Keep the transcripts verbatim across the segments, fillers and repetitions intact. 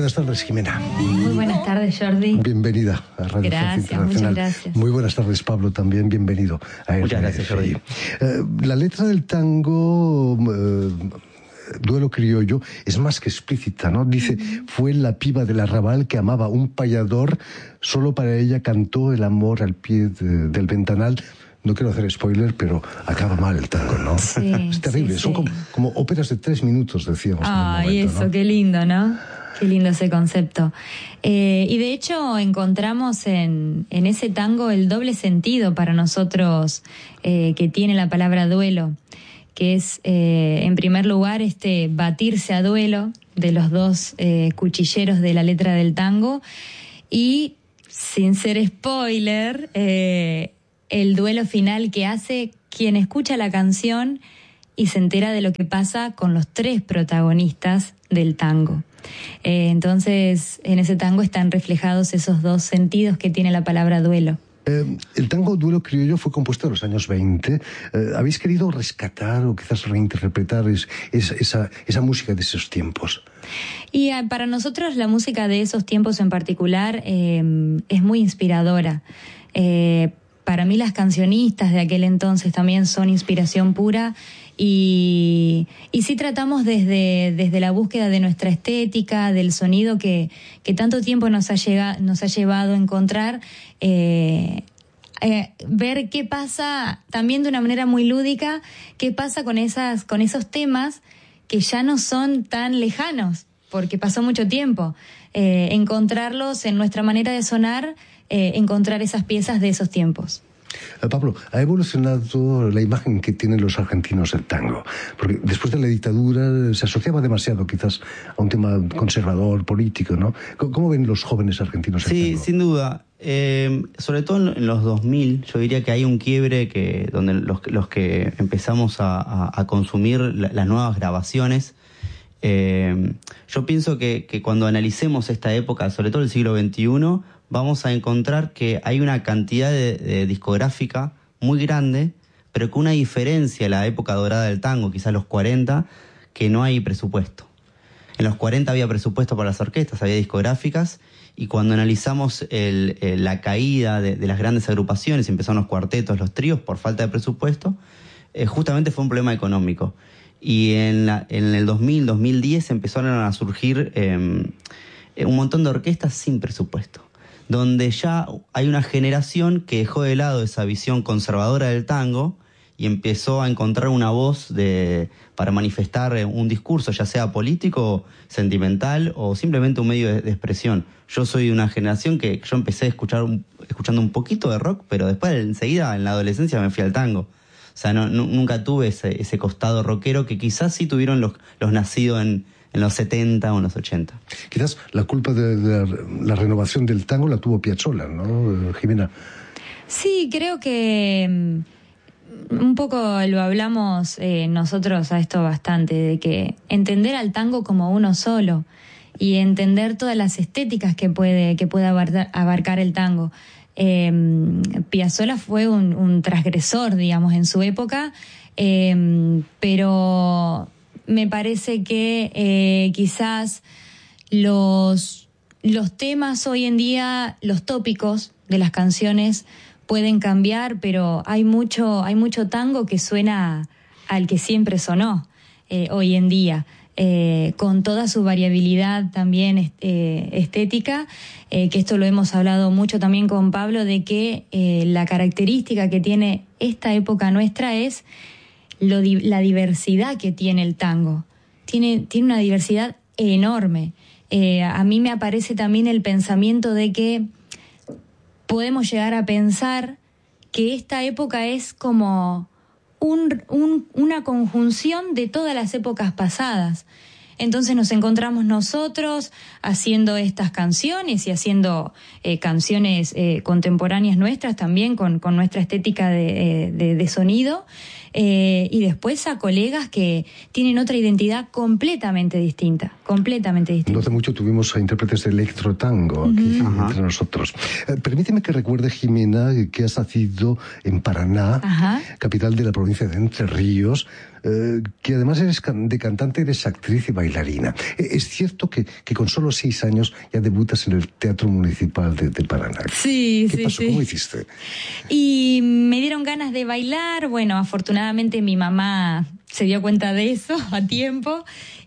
buenas tardes, Jimena. Muy buenas tardes, Jordi. Bienvenida a Radio Gracias, Francia Internacional. muchas gracias. Muy buenas tardes, Pablo, también bienvenido a R F I. Muchas gracias, Jordi. Eh, la letra del tango... Eh, Duelo criollo es más que explícita, ¿no? Dice, fue la piba del arrabal que amaba un payador, solo para ella cantó el amor al pie de, del ventanal. No quiero hacer spoiler, pero acaba mal el tango, ¿no? Sí, es terrible, sí, son sí. Como, como óperas de tres minutos, decíamos. Ay, en un momento, eso, ¿no? qué lindo, ¿no? Qué lindo ese concepto. Eh, y de hecho encontramos en, en ese tango el doble sentido para nosotros eh, que tiene la palabra duelo, que es, eh, en primer lugar, este batirse a duelo de los dos eh, cuchilleros de la letra del tango, y, sin ser spoiler, eh, el duelo final que hace quien escucha la canción y se entera de lo que pasa con los tres protagonistas del tango. Eh, entonces, en ese tango están reflejados esos dos sentidos que tiene la palabra duelo. Eh, el tango Duelo criollo fue compuesto en los años veinte. Eh, ¿Habéis querido rescatar o quizás reinterpretar es, es, esa, esa música de esos tiempos? Y eh, para nosotros la música de esos tiempos en particular eh, es muy inspiradora. Eh, para mí las cancionistas de aquel entonces también son inspiración pura, y, y sí tratamos desde, desde la búsqueda de nuestra estética, del sonido que, que tanto tiempo nos ha, llegado, nos ha llevado a encontrar, eh, eh, ver qué pasa también de una manera muy lúdica, qué pasa con, esas, con esos temas que ya no son tan lejanos, porque pasó mucho tiempo. Eh, encontrarlos en nuestra manera de sonar, eh, encontrar esas piezas de esos tiempos. Pablo, ha evolucionado la imagen que tienen los argentinos del tango, porque después de la dictadura se asociaba demasiado quizás a un tema conservador, político, ¿no? ¿Cómo ven los jóvenes argentinos el Sí, tango? sin duda. Eh, sobre todo en los dos mil, yo diría que hay un quiebre que donde los, los que empezamos a, a, a consumir la, las nuevas grabaciones. Eh, yo pienso que, que cuando analicemos esta época, sobre todo el siglo veintiuno, vamos a encontrar que hay una cantidad de, de discográfica muy grande, pero con una diferencia en la época dorada del tango, quizás los cuarenta, que no hay presupuesto. En los cuarenta había presupuesto para las orquestas, había discográficas, y cuando analizamos el, el, la caída de, de las grandes agrupaciones, empezaron los cuartetos, los tríos, por falta de presupuesto, eh, justamente fue un problema económico. Y en, la, en el dos mil, dos mil diez empezaron a surgir eh, un montón de orquestas sin presupuesto, donde ya hay una generación que dejó de lado esa visión conservadora del tango y empezó a encontrar una voz de, para manifestar un discurso, ya sea político, sentimental o simplemente un medio de, de expresión. Yo soy de una generación que yo empecé a escuchar un, escuchando un poquito de rock, pero después enseguida en la adolescencia me fui al tango. O sea, no, no, nunca tuve ese, ese costado rockero que quizás sí tuvieron los, los nacidos en... en los setenta o en los ochenta. Quizás la culpa de, de la, la renovación del tango la tuvo Piazzolla, ¿no, Jimena? Sí, creo que um, un poco lo hablamos eh, nosotros a esto bastante, de que entender al tango como uno solo y entender todas las estéticas que puede, que puede abarcar, abarcar el tango. Eh, Piazzolla fue un, un transgresor, digamos, en su época, eh, pero... me parece que eh, quizás los, los temas hoy en día, los tópicos de las canciones pueden cambiar, pero hay mucho, hay mucho tango que suena al que siempre sonó eh, hoy en día, eh, con toda su variabilidad también eh, estética, eh, que esto lo hemos hablado mucho también con Pablo, de que eh, la característica que tiene esta época nuestra es Lo, la diversidad que tiene el tango. Tiene, tiene una diversidad enorme. Eh, a mí me aparece también el pensamiento de que podemos llegar a pensar que esta época es como un, un, una conjunción de todas las épocas pasadas. Entonces nos encontramos nosotros haciendo estas canciones y haciendo eh, canciones eh, contemporáneas nuestras también con, con nuestra estética de, de, de sonido, eh, y después a colegas que tienen otra identidad completamente distinta, completamente distinta. No hace mucho tuvimos a intérpretes de electrotango aquí uh-huh. entre nosotros. Eh, permíteme que recuerde, Jimena, que has nacido en Paraná, uh-huh. capital de la provincia de Entre Ríos, eh, que además eres can- de cantante, eres actriz y bailarina. bailarina. Es cierto que, que con solo seis años ya debutas en el Teatro Municipal de, de Paraná. Sí, ¿Qué sí, pasó? sí. ¿Cómo hiciste? Y me dieron ganas de bailar. Bueno, afortunadamente mi mamá se dio cuenta de eso a tiempo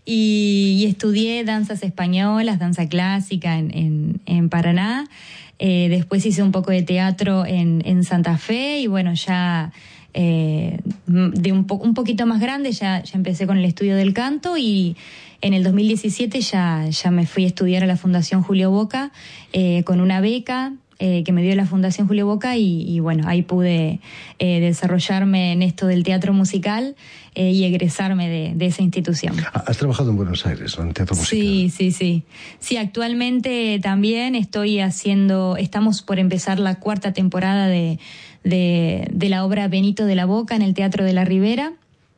y, y estudié danzas españolas, danza clásica en, en, en Paraná. Eh, después hice un poco de teatro en, en Santa Fe y bueno, ya eh, de un, po- un poquito más grande ya, ya empecé con el estudio del canto y en el dos mil diecisiete ya, ya me fui a estudiar a la Fundación Julio Boca eh, con una beca eh, que me dio la Fundación Julio Boca y, y bueno, ahí pude eh, desarrollarme en esto del teatro musical eh, y egresarme de, de esa institución. Has trabajado en Buenos Aires, ¿no? En teatro musical. Sí, sí, sí. Sí, actualmente también estoy haciendo, estamos por empezar la cuarta temporada de, de, de la obra Benito de la Boca en el Teatro de la Ribera,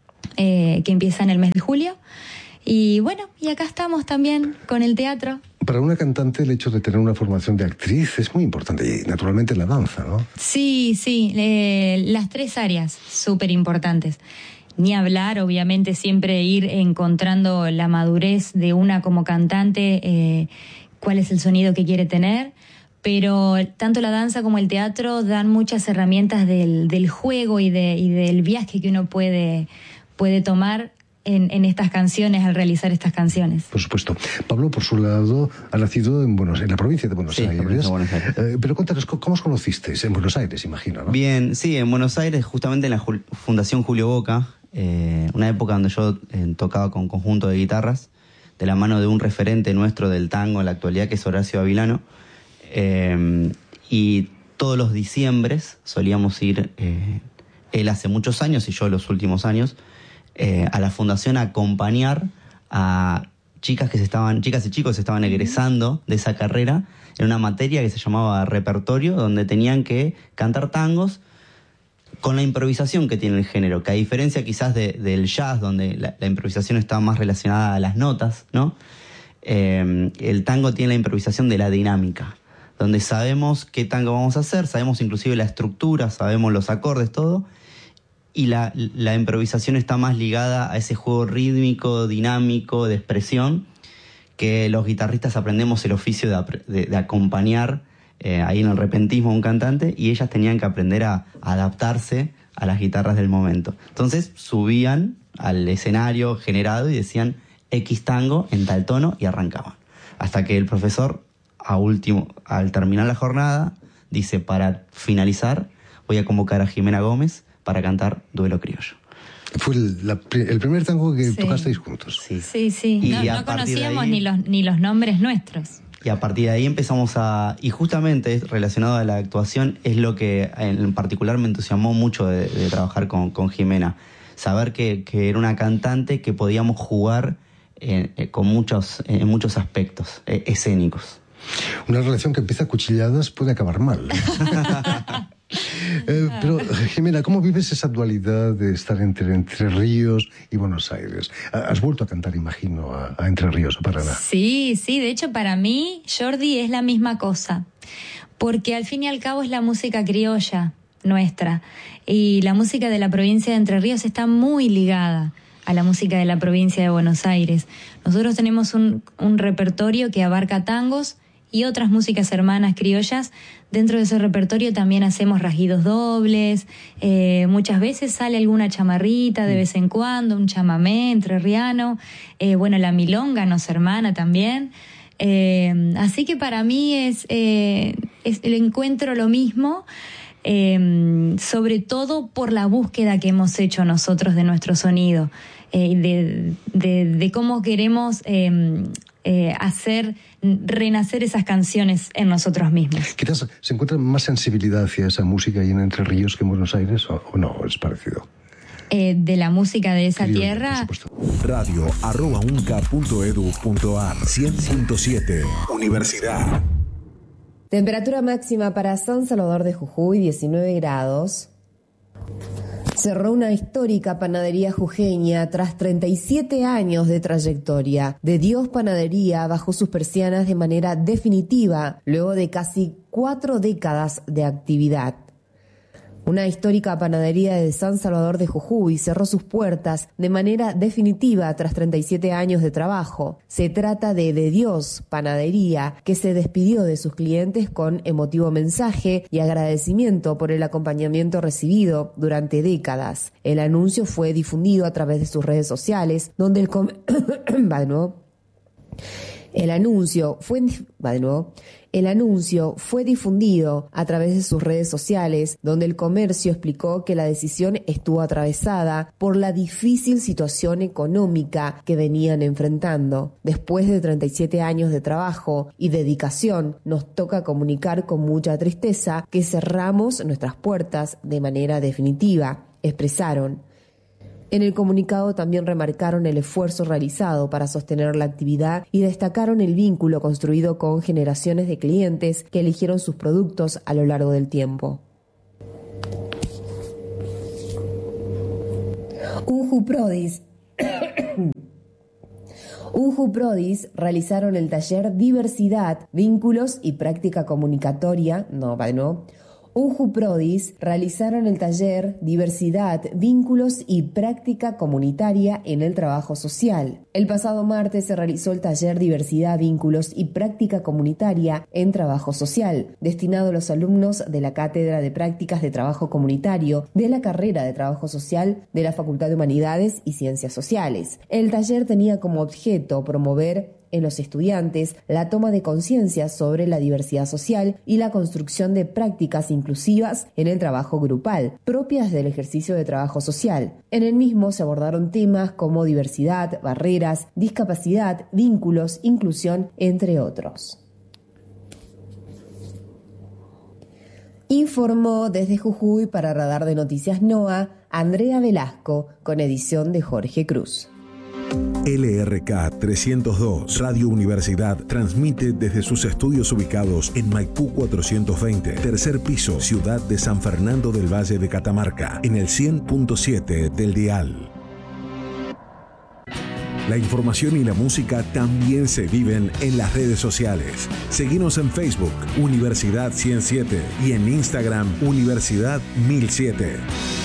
eh, que empieza en el mes de julio. Y bueno, y acá estamos también con el teatro. Para una cantante el hecho de tener una formación de actriz es muy importante y naturalmente la danza, ¿no? Sí, sí, eh, las tres áreas súper importantes. Ni hablar, obviamente, siempre ir encontrando la madurez de una como cantante, eh, cuál es el sonido que quiere tener, pero tanto la danza como el teatro dan muchas herramientas del, del juego y, de, y del viaje que uno puede, puede tomar en, en estas canciones, al realizar estas canciones. Por supuesto. Pablo, por su lado, ha nacido en Buenos en la provincia de Buenos Sí, Aires. provincia de Buenos Aires. Eh, pero cuéntanos, ¿cómo os conocisteis? En Buenos Aires, imagino, ¿no? Bien, sí, en Buenos Aires, justamente en la Jul- Fundación Julio Boca, eh, una época donde yo eh, tocaba con conjunto de guitarras, de la mano de un referente nuestro del tango en la actualidad, que es Horacio Avilano. Eh, y todos los diciembres solíamos ir, eh, él hace muchos años y yo los últimos años, eh, a la fundación a acompañar a chicas que se estaban, chicas y chicos que se estaban egresando de esa carrera en una materia que se llamaba repertorio, donde tenían que cantar tangos con la improvisación que tiene el género, que a diferencia quizás de, del jazz, donde la, la improvisación está más relacionada a las notas, ¿no? Eh, el tango tiene la improvisación de la dinámica, donde sabemos qué tango vamos a hacer, sabemos inclusive la estructura, sabemos los acordes, todo, y la, la improvisación está más ligada a ese juego rítmico, dinámico, de expresión, que los guitarristas aprendemos el oficio de, de, de acompañar eh, ahí en el repentismo a un cantante, y ellas tenían que aprender a, a adaptarse a las guitarras del momento. Entonces subían al escenario generado y decían X tango en tal tono y arrancaban. Hasta que el profesor, a último, al terminar la jornada, dice, para finalizar, voy a convocar a Jimena Gómez para cantar Duelo Criollo. Fue el, la, el primer tango que Sí. tocasteis juntos. Sí, Sí, sí. Y No, a no partir de conocíamos ahí- ni los, ni los nombres nuestros. Y a partir de ahí empezamos a... Y justamente relacionado a la actuación es lo que en particular me entusiasmó mucho de, de trabajar con, con Jimena. Saber que, que era una cantante que podíamos jugar eh, eh, con muchos, en muchos aspectos eh, escénicos. Una relación que empieza a cuchilladas puede acabar mal. eh, pero, Jimena, ¿cómo vives esa dualidad de estar entre Entre Ríos y Buenos Aires? Has vuelto a cantar, imagino, a, a Entre Ríos, a Paraná. Sí, sí, de hecho para mí, Jordi, es la misma cosa, porque al fin y al cabo es la música criolla nuestra, y la música de la provincia de Entre Ríos está muy ligada a la música de la provincia de Buenos Aires. Nosotros tenemos un, un repertorio que abarca tangos y otras músicas hermanas criollas. Dentro de ese repertorio también hacemos rasguidos dobles, eh, muchas veces sale alguna chamarrita de vez en cuando, un chamamé entrerriano, eh, bueno, la milonga nos hermana también. Eh, así que para mí es, eh, es el encuentro lo mismo, eh, sobre todo por la búsqueda que hemos hecho nosotros de nuestro sonido, eh, de, de, de cómo queremos eh, eh, hacer renacer esas canciones en nosotros mismos. Quizás se encuentra más sensibilidad hacia esa música ahí en Entre Ríos que en Buenos Aires, o, o no, es parecido. Eh, de la música de esa Criolla, tierra. por supuesto. Radio arroba unca punto edu punto ar cien punto siete Universidad. Temperatura máxima para San Salvador de Jujuy, diecinueve grados. Cerró una histórica panadería jujeña tras treinta y siete años de trayectoria. De Dios Panadería bajó sus persianas de manera definitiva, luego de casi cuatro décadas de actividad. Una histórica panadería de San Salvador de Jujuy cerró sus puertas de manera definitiva tras treinta y siete años de trabajo. Se trata de De Dios Panadería, que se despidió de sus clientes con emotivo mensaje y agradecimiento por el acompañamiento recibido durante décadas. El anuncio fue difundido a través de sus redes sociales, donde el com- va de nuevo. El anuncio fue va de nuevo. El anuncio fue difundido a través de sus redes sociales, donde el comercio explicó que la decisión estuvo atravesada por la difícil situación económica que venían enfrentando. Después de treinta y siete años de trabajo y dedicación, nos toca comunicar con mucha tristeza que cerramos nuestras puertas de manera definitiva, expresaron. En el comunicado también remarcaron el esfuerzo realizado para sostener la actividad y destacaron el vínculo construido con generaciones de clientes que eligieron sus productos a lo largo del tiempo. Un Prodis Un Prodis realizaron el taller Diversidad, Vínculos y Práctica Comunicatoria, no, no, Un Prodis realizaron el taller Diversidad, Vínculos y Práctica Comunitaria en el Trabajo Social. El pasado martes se realizó el taller Diversidad, Vínculos y Práctica Comunitaria en Trabajo Social, destinado a los alumnos de la Cátedra de Prácticas de Trabajo Comunitario de la carrera de Trabajo Social de la Facultad de Humanidades y Ciencias Sociales. El taller tenía como objeto promover en los estudiantes la toma de conciencia sobre la diversidad social y la construcción de prácticas inclusivas en el trabajo grupal, propias del ejercicio de trabajo social. En el mismo se abordaron temas como diversidad, barreras, discapacidad, vínculos, inclusión, entre otros. Informó desde Jujuy para Radar de Noticias NOA, Andrea Velasco, con edición de Jorge Cruz. L R K trescientos dos Radio Universidad transmite desde sus estudios ubicados en Maipú cuatrocientos veinte, tercer piso, ciudad de San Fernando del Valle de Catamarca, en el cien punto siete del dial. La información y la música también se viven en las redes sociales. Seguinos en Facebook, Universidad ciento siete, y en Instagram, Universidad mil siete.